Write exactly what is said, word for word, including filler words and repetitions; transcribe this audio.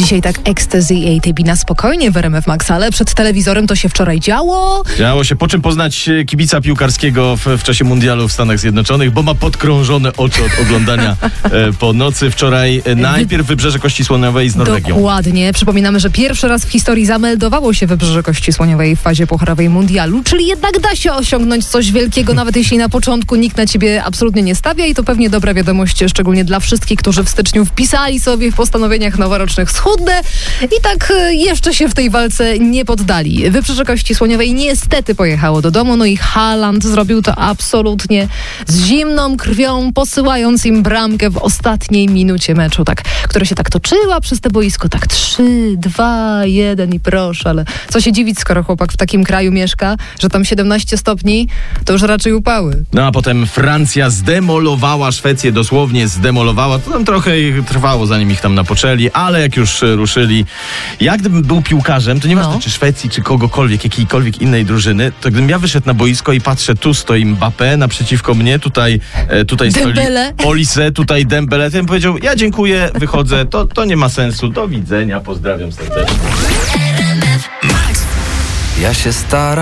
Dzisiaj tak Ecstasy i A T B na spokojnie w R M F Max, ale przed telewizorem to się wczoraj działo. Działo się, po czym poznać kibica piłkarskiego w, w czasie mundialu w Stanach Zjednoczonych, bo ma podkrążone oczy od oglądania e, po nocy. Wczoraj e, najpierw Wybrzeże Kości Słoniowej z Norwegią. Dokładnie. Przypominamy, że pierwszy raz w historii zameldowało się Wybrzeże Kości Słoniowej w fazie pucharowej mundialu, czyli jednak da się osiągnąć coś wielkiego, nawet jeśli na początku nikt na ciebie absolutnie nie stawia, i to pewnie dobra wiadomość, szczególnie dla wszystkich, którzy w styczniu wpisali sobie w postanowieniach noworocznych schudnę i tak jeszcze się w tej walce nie poddali. Wybrzeże Kości Słoniowej niestety pojechało do domu, no i Haaland zrobił to absolutnie z zimną krwią, posyłając im bramkę w ostatniej minucie meczu, tak, która się tak toczyła przez te boisko, tak trzy, dwa, jeden i proszę, ale co się dziwić, skoro chłopak w takim kraju mieszka, że tam siedemnaście stopni, to już raczej upały. No a potem Francja zdemolowała Szwecję, dosłownie zdemolowała. To tam trochę trwało, zanim ich tam napoczęli, ale jak już ruszyli, ja gdybym był piłkarzem, to nieważne no. czy Szwecji, czy kogokolwiek, jakiejkolwiek innej drużyny, to gdybym ja wyszedł na boisko i patrzę, tu stoi Mbappé naprzeciwko mnie, tutaj, e, tutaj stoi Olise, tutaj Dembele, to ja bym powiedział, ja dziękuję, wychodzę, to, to nie ma sensu, do widzenia, pozdrawiam serdecznie. Ja się staram.